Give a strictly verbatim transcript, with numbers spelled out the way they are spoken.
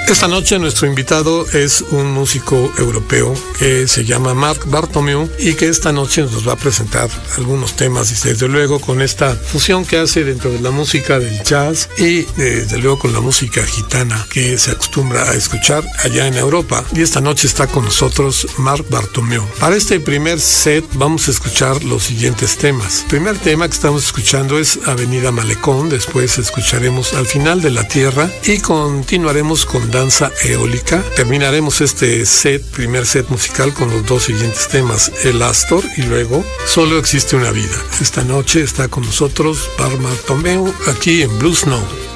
Esta noche nuestro invitado es un músico europeo que se llama Marc Bartomeu y que esta noche nos va a presentar algunos temas y desde luego con esta fusión que hace dentro de la música del jazz y desde luego con la música gitana que se acostumbra a escuchar allá en Europa. Y esta noche está con nosotros Marc Bartomeu. Para este primer set vamos a escuchar los siguientes temas. El primer tema que estamos escuchando es Avenida Malecón, después escucharemos Al final de la Tierra y continuaremos con Danza Eólica. Terminaremos este set, primer set musical, con los dos siguientes temas, El Astor y luego Solo existe una vida. Esta noche está con nosotros Marc Bartomeu aquí en Blue Snow.